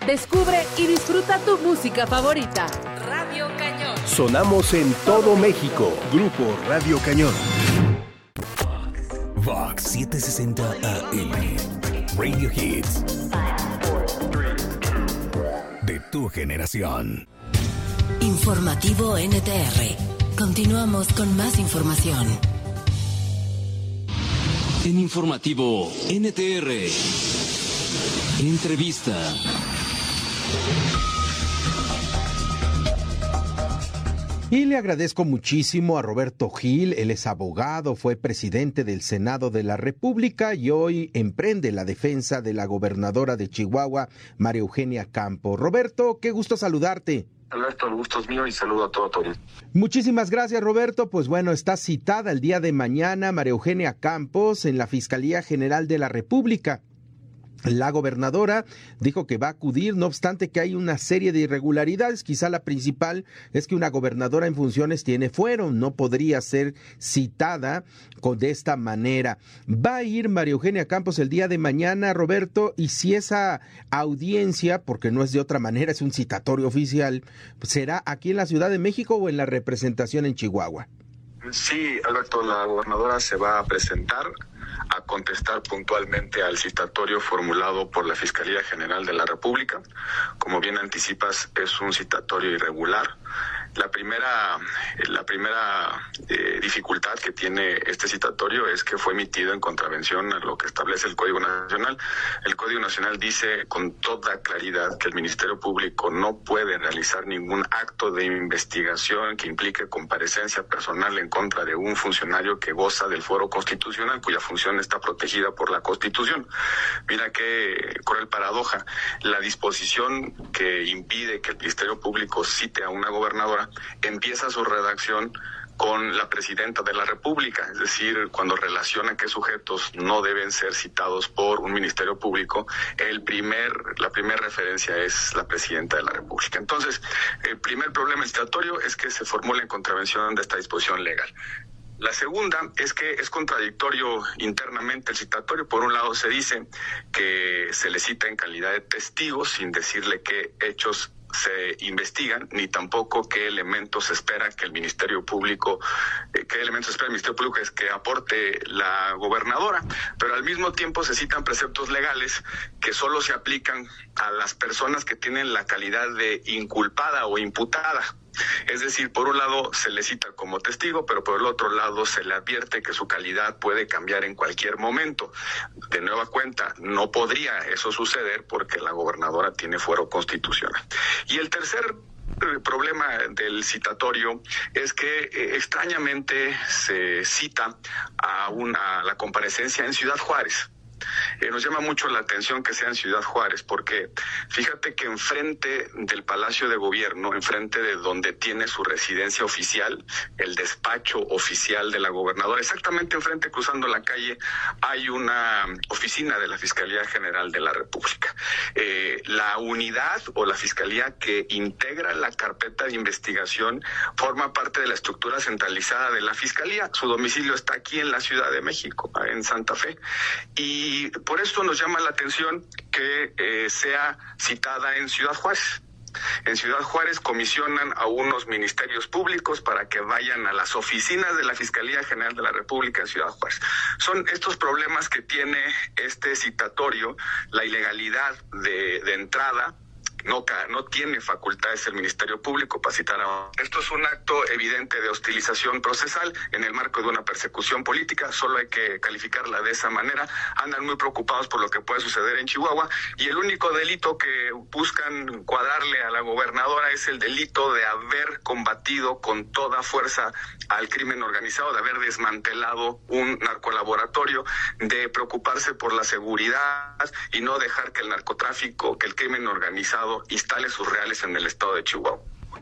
Descubre y disfruta tu música favorita. Radio Cañón. Sonamos en todo México. Grupo Radio Cañón. Vox 760 AM. Radio Hits. De tu generación. Informativo NTR. Continuamos con más información. En Informativo NTR. Entrevista. Y le agradezco muchísimo a Roberto Gil. Él es abogado, fue presidente del Senado de la República y hoy emprende la defensa de la gobernadora de Chihuahua, María Eugenia Campos. Roberto, qué gusto saludarte. Alberto, el gusto es mío y saludo a todo tu audiencia. Muchísimas gracias, Roberto. Pues bueno, está citada el día de mañana María Eugenia Campos en la Fiscalía General de la República. La gobernadora dijo que va a acudir, no obstante que hay una serie de irregularidades. Quizá la principal es que una gobernadora en funciones tiene fuero, no podría ser citada de esta manera. Va a ir María Eugenia Campos el día de mañana, Roberto, y si esa audiencia, porque no es de otra manera, es un citatorio oficial, ¿será aquí en la Ciudad de México o en la representación en Chihuahua? Sí, Alberto, la gobernadora se va a presentar a contestar puntualmente al citatorio formulado por la Fiscalía General de la República. Como bien anticipas, es un citatorio irregular. La primera dificultad que tiene este citatorio es que fue emitido en contravención a lo que establece el Código Nacional. El Código Nacional dice con toda claridad que el Ministerio Público no puede realizar ningún acto de investigación que implique comparecencia personal en contra de un funcionario que goza del fuero constitucional, cuya función está protegida por la Constitución. Mira qué cruel paradoja. La disposición que impide que el Ministerio Público cite a una gobernadora empieza su redacción con la presidenta de la República, es decir, cuando relaciona qué sujetos no deben ser citados por un ministerio público, la primera referencia es la presidenta de la República. Entonces, el primer problema citatorio es que se formula en contravención de esta disposición legal. La segunda es que es contradictorio internamente el citatorio. Por un lado se dice que se le cita en calidad de testigo sin decirle qué hechos se investigan, ni tampoco qué elementos espera que el Ministerio Público, es que aporte la gobernadora, pero al mismo tiempo se citan preceptos legales que solo se aplican a las personas que tienen la calidad de inculpada o imputada. Es decir, por un lado se le cita como testigo, pero por el otro lado se le advierte que su calidad puede cambiar en cualquier momento. De nueva cuenta, no podría eso suceder porque la gobernadora tiene fuero constitucional. Y el tercer problema del citatorio es que extrañamente se cita a la comparecencia en Ciudad Juárez. Nos llama mucho la atención que sea en Ciudad Juárez, porque fíjate que enfrente del Palacio de Gobierno, enfrente de donde tiene su residencia oficial, el despacho oficial de la gobernadora, exactamente enfrente, cruzando la calle, hay una oficina de la Fiscalía General de la República. La unidad o la fiscalía que integra la carpeta de investigación forma parte de la estructura centralizada de la Fiscalía. Su domicilio está aquí en la Ciudad de México, en Santa Fe, y por esto nos llama la atención que sea citada en Ciudad Juárez. En Ciudad Juárez comisionan a unos ministerios públicos para que vayan a las oficinas de la Fiscalía General de la República en Ciudad Juárez. Son estos problemas que tiene este citatorio, la ilegalidad de entrada. No tiene facultades el Ministerio Público para citar a... Esto es un acto evidente de hostilización procesal en el marco de una persecución política, solo hay que calificarla de esa manera. Andan muy preocupados por lo que puede suceder en Chihuahua y el único delito que buscan cuadrarle a la gobernadora es el delito de haber combatido con toda fuerza al crimen organizado, de haber desmantelado un narcolaboratorio, de preocuparse por la seguridad y no dejar que el narcotráfico, que el crimen organizado instale sus reales en el estado de Chihuahua.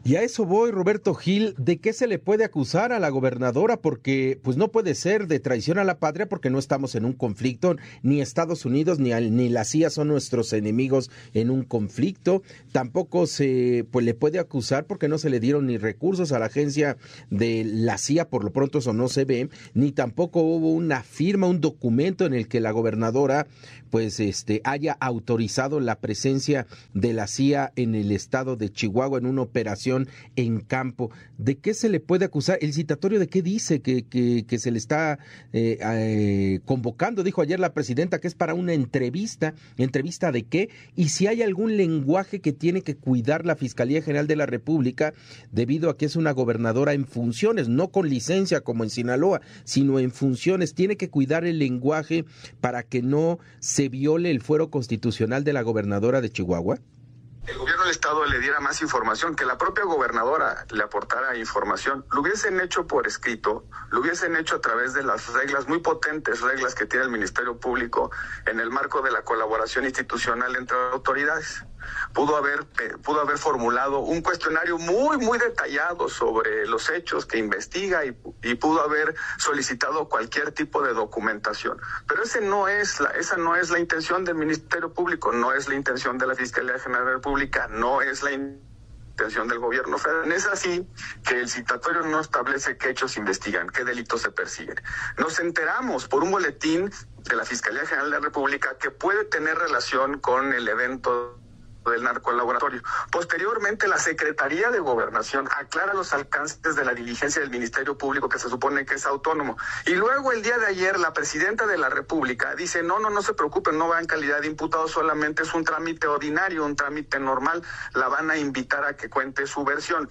Y a eso voy, Roberto Gil, ¿de qué se le puede acusar a la gobernadora? Porque pues no puede ser de traición a la patria porque no estamos en un conflicto, ni Estados Unidos ni la CIA son nuestros enemigos en un conflicto. Tampoco se le puede acusar porque no se le dieron ni recursos a la agencia de la CIA, por lo pronto eso no se ve, ni tampoco hubo una firma, un documento en el que la gobernadora pues haya autorizado la presencia de la CIA en el estado de Chihuahua en una operación en campo. ¿De qué se le puede acusar? ¿El citatorio de qué dice que se le está convocando? Dijo ayer la presidenta que es para una entrevista. ¿Entrevista de qué? Y si hay algún lenguaje que tiene que cuidar la Fiscalía General de la República debido a que es una gobernadora en funciones, no con licencia como en Sinaloa, sino en funciones. Tiene que cuidar el lenguaje para que no se viole el fuero constitucional de la gobernadora de Chihuahua. El gobierno del estado le diera más información, que la propia gobernadora le aportara información, lo hubiesen hecho por escrito, lo hubiesen hecho a través de las reglas, muy potentes reglas que tiene el Ministerio Público en el marco de la colaboración institucional entre autoridades. Pudo haber formulado un cuestionario muy detallado sobre los hechos que investiga y pudo haber solicitado cualquier tipo de documentación. Pero esa no es la intención del Ministerio Público, no es la intención de la Fiscalía General de la República, no es la intención del gobierno federal. Es así que el citatorio no establece qué hechos investigan, qué delitos se persiguen. Nos enteramos por un boletín de la Fiscalía General de la República que puede tener relación con el evento del narcolaboratorio. Posteriormente, la Secretaría de Gobernación aclara los alcances de la diligencia del Ministerio Público, que se supone que es autónomo. Y luego, el día de ayer, la Presidenta de la República dice, no se preocupen, no va en calidad de imputado, solamente es un trámite ordinario, un trámite normal, la van a invitar a que cuente su versión.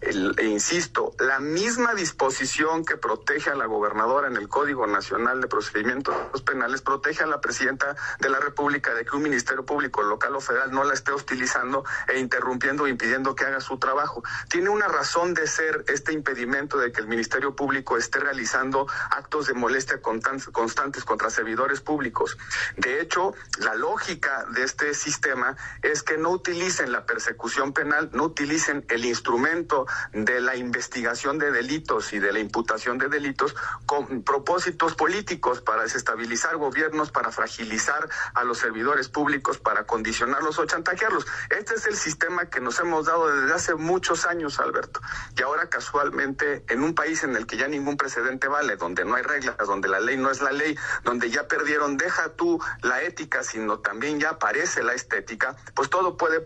Insisto, la misma disposición que protege a la gobernadora en el Código Nacional de Procedimientos Penales protege a la Presidenta de la República de que un Ministerio Público local o federal no la esté utilizando e interrumpiendo o impidiendo que haga su trabajo. Tiene una razón de ser este impedimento de que el Ministerio Público esté realizando actos de molestia constantes contra servidores públicos. De hecho, la lógica de este sistema es que no utilicen la persecución penal, no utilicen el instrumento de la investigación de delitos y de la imputación de delitos con propósitos políticos para desestabilizar gobiernos, para fragilizar a los servidores públicos, para condicionarlos o chantajearlos. Este es el sistema que nos hemos dado desde hace muchos años, Alberto. Y ahora, casualmente, en un país en el que ya ningún precedente vale, donde no hay reglas, donde la ley no es la ley, donde ya perdieron, deja tú la ética, sino también ya aparece la estética, pues todo puede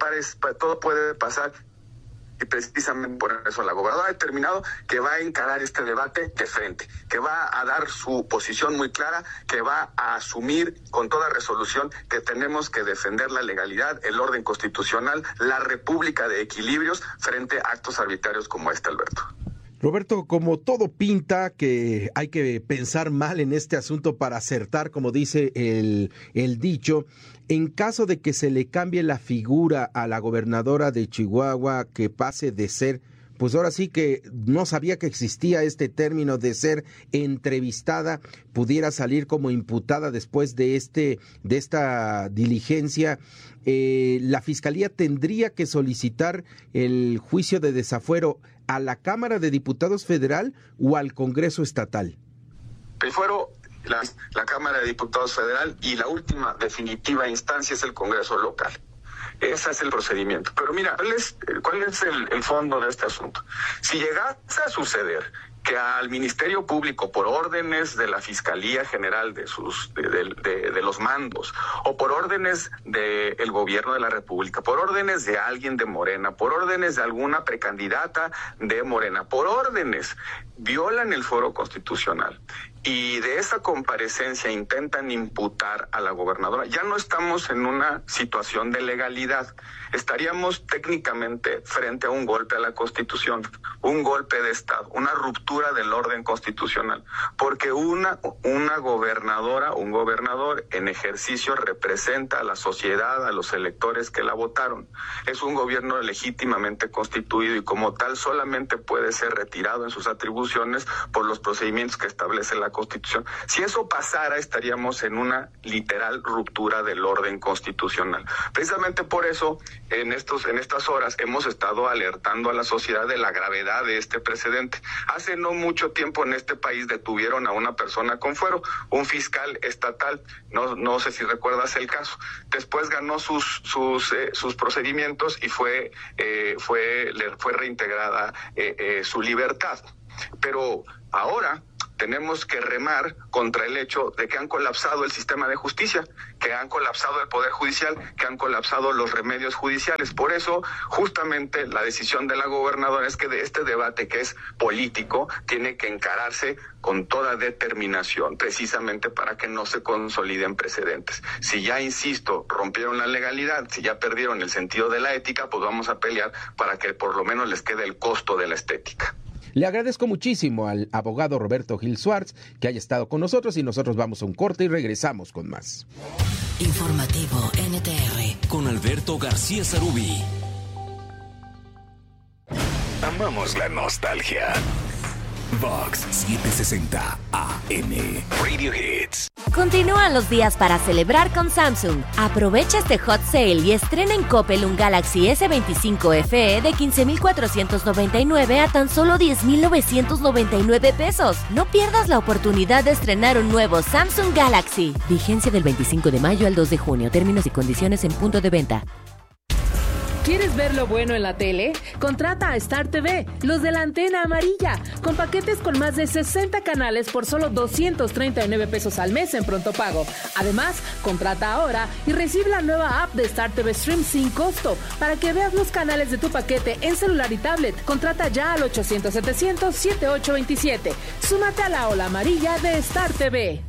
pasar. Y precisamente por eso la gobernadora ha determinado que va a encarar este debate de frente, que va a dar su posición muy clara, que va a asumir con toda resolución que tenemos que defender la legalidad, el orden constitucional, la república de equilibrios frente a actos arbitrarios como este, Alberto. Roberto, como todo pinta que hay que pensar mal en este asunto para acertar, como dice el dicho, en caso de que se le cambie la figura a la gobernadora de Chihuahua, que pase de ser, pues ahora sí que no sabía que existía este término de ser entrevistada, pudiera salir como imputada después de esta diligencia, la Fiscalía tendría que solicitar el juicio de desafuero a la Cámara de Diputados Federal o al Congreso Estatal. El fuero, la Cámara de Diputados Federal, y la última definitiva instancia es el Congreso local. Ese es el procedimiento. Pero mira, ¿cuál es el fondo de este asunto? Si llegase a suceder que al Ministerio Público, por órdenes de la Fiscalía General de los mandos, o por órdenes del gobierno de la República, por órdenes de alguien de Morena, por órdenes de alguna precandidata de Morena, por órdenes, violan el fuero constitucional y de esa comparecencia intentan imputar a la gobernadora, ya no estamos en una situación de legalidad, estaríamos técnicamente frente a un golpe a la Constitución, un golpe de Estado, una ruptura del orden constitucional, porque una gobernadora, un gobernador en ejercicio representa a la sociedad, a los electores que la votaron. Es un gobierno legítimamente constituido y como tal solamente puede ser retirado en sus atribuciones por los procedimientos que establece la la Constitución. Si eso pasara, estaríamos en una literal ruptura del orden constitucional. Precisamente por eso, en estas horas, hemos estado alertando a la sociedad de la gravedad de este precedente. Hace no mucho tiempo en este país detuvieron a una persona con fuero, un fiscal estatal, no sé si recuerdas el caso. Después ganó sus procedimientos y le fue reintegrada su libertad. Pero ahora tenemos que remar contra el hecho de que han colapsado el sistema de justicia, que han colapsado el Poder Judicial, que han colapsado los remedios judiciales. Por eso, justamente, la decisión de la gobernadora es que de este debate, que es político, tiene que encararse con toda determinación, precisamente para que no se consoliden precedentes. Si ya, insisto, rompieron la legalidad, si ya perdieron el sentido de la ética, pues vamos a pelear para que por lo menos les quede el costo de la estética. Le agradezco muchísimo al abogado Roberto Gil Schwartz que haya estado con nosotros y nosotros vamos a un corte y regresamos con más. Informativo NTR Con Alberto García Sarubí. Amamos la nostalgia. Vox 760 AM. Radio Hits. Continúan los días para celebrar con Samsung. Aprovecha este hot sale y estrena en Coppel un Galaxy S25 FE de 15,499 a tan solo 10,999 pesos. No pierdas la oportunidad de estrenar un nuevo Samsung Galaxy. Vigencia del 25 de mayo al 2 de junio. Términos y condiciones en punto de venta. ¿Quieres ver lo bueno en la tele? Contrata a Star TV, los de la antena amarilla, con paquetes con más de 60 canales por solo 239 pesos al mes en pronto pago. Además, contrata ahora y recibe la nueva app de Star TV Stream sin costo para que veas los canales de tu paquete en celular y tablet. Contrata ya al 800-700-7827. Súmate a la ola amarilla de Star TV.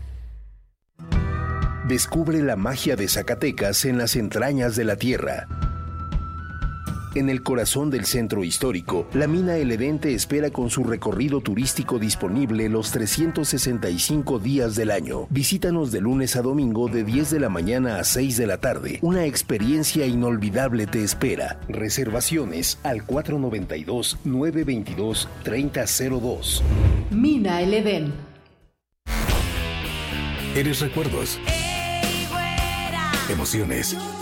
Descubre la magia de Zacatecas en las entrañas de la tierra. En el corazón del centro histórico, la mina El Edén te espera con su recorrido turístico disponible los 365 días del año. Visítanos de lunes a domingo de 10 de la mañana a 6 de la tarde. Una experiencia inolvidable te espera. Reservaciones al 492-922-3002. Mina El Edén. Eres recuerdos. Emociones.